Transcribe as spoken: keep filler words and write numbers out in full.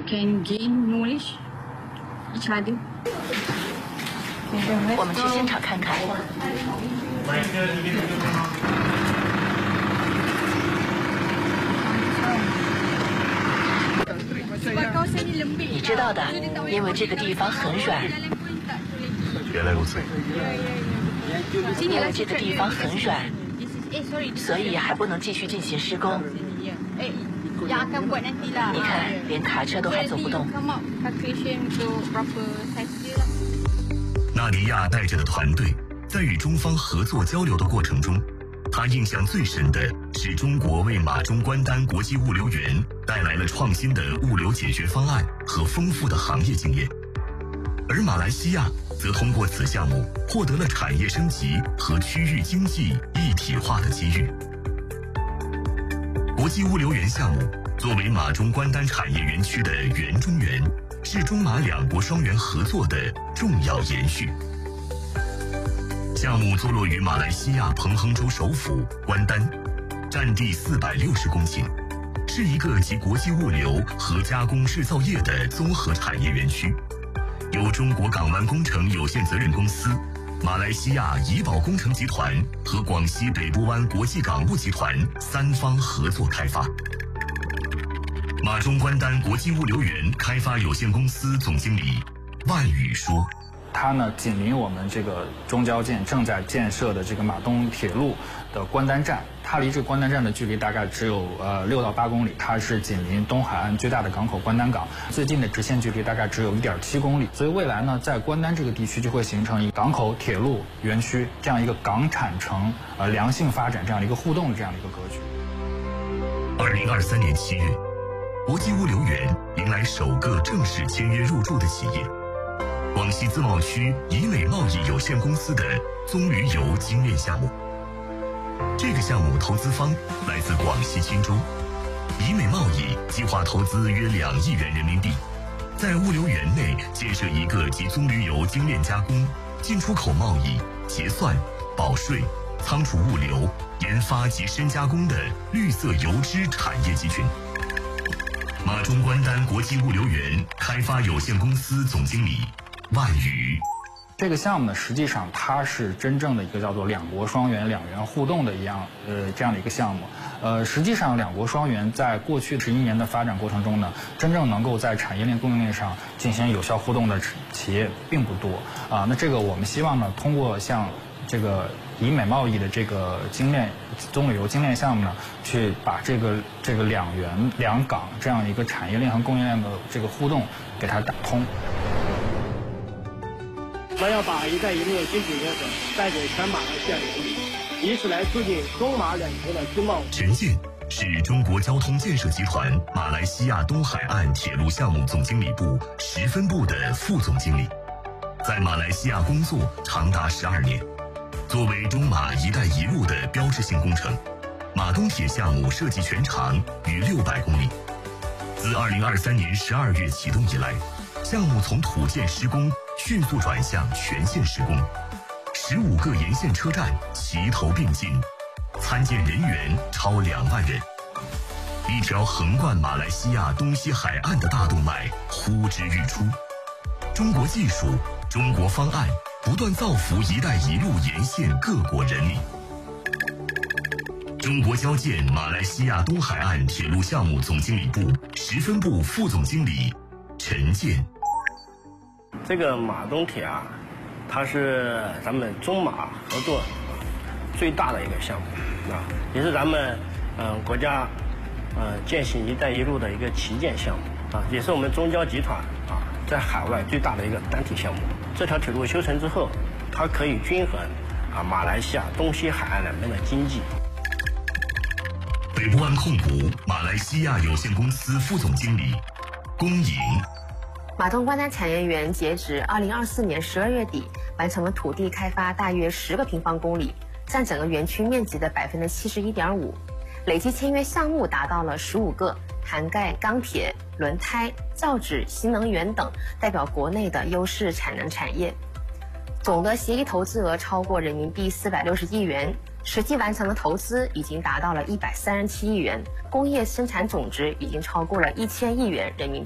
can gain knowledge each other. 我们去现场看看。你知道的，因为这个地方很软。 原来如此。 因为这个地方很软，所以还不能继续进行施工。你看，连卡车都还走不动。 纳迪亚带着的团队在与中方合作交流的过程中，他印象最深的是中国为马中关丹国际物流园带来了创新的物流解决方案和丰富的行业经验，而马来西亚则通过此项目获得了产业升级和区域经济一体化的机遇。国际物流园项目作为马中关丹产业园区的园中园，是中马两国双园合作的重要延续。项目坐落于马来西亚彭亨州首府关丹，占地四百六十公顷，是一个集国际物流和加工制造业的综合产业园区，由中国港湾工程有限责任公司、马来西亚怡宝工程集团和广西北部湾国际港务集团三方合作开发。马中关丹国际物流园开发有限公司总经理万宇说：“ 它呢紧邻我们这个中交建正在建设的这个马东铁路的关丹站，它离这个关丹站的距离大概只有呃六到八公里，它是紧邻东海岸最大的港口关丹港，最近的直线距离大概只有一点七公里，所以未来呢，在关丹这个地区就会形成一个港口铁路园区这样一个港产城呃良性发展这样的一个互动的这样的一个格局。” 二零二三年七月，国际物流园迎来首个正式签约入驻的企业。广西自贸区怡美贸易有限公司的棕榈油精炼项目，这个项目投资方来自广西钦州，怡美贸易计划投资约两亿元人民币，在物流园内建设一个集棕榈油精炼加工、进出口贸易、结算、保税、仓储物流、研发及深加工的绿色油脂产业集群。马中关丹国际物流园开发有限公司总经理万宇： 这个项目呢，实际上它是真正的一个叫做两国双园、两园互动的一样呃这样的一个项目。呃，实际上两国双园在过去十一年的发展过程中呢，真正能够在产业链、供应链上进行有效互动的企业并不多啊、呃。那这个我们希望呢，通过像这个怡美贸易的这个精炼棕榈油精炼项目呢，去把这个这个两园两港这样一个产业链和供应链的这个互动给它打通。 我们要把“一带一路”经济原则带给全马来西亚人民，以此来促进中马两国的经贸。 陈建是中国交通建设集团马来西亚东海岸铁路项目总经理部十分部的副总经理，在马来西亚工作长达十二年。作为中马“一带一路”的标志性工程，马东铁项目设计全长逾六百公里。自二零二三年十二月启动以来，项目从土建施工迅速转向全线施工，十五个沿线车站齐头并进，参建人员超两万人。一条横贯马来西亚东西海岸的大动脉呼之欲出。中国技术，中国方案，不断造福“一带一路”沿线各国人民。中国交建马来西亚东海岸铁路项目总经理部十分部副总经理陈建： 这个马东铁啊，它是咱们中马合作最大的一个项目啊，也是咱们嗯、呃、国家呃践行“一带一路”的一个旗舰项目啊，也是我们中交集团啊在海外最大的一个单体项目。这条铁路修成之后，它可以均衡啊马来西亚东西海岸两边的经济。 北部湾控股马来西亚有限公司副总经理龚颖： 马东关丹产业园截止二零二四年十二月底，完成了土地开发大约十个平方公里，占整个园区面积的百分之七十一点五，累计签约项目达到了十五个，涵盖钢铁、轮胎、造纸、新能源等，代表国内的优势产能产业。总的协议投资额超过人民币四百六十亿元，实际完成的投资已经达到了一百三十七亿元，工业生产总值已经超过了一千亿元人民币。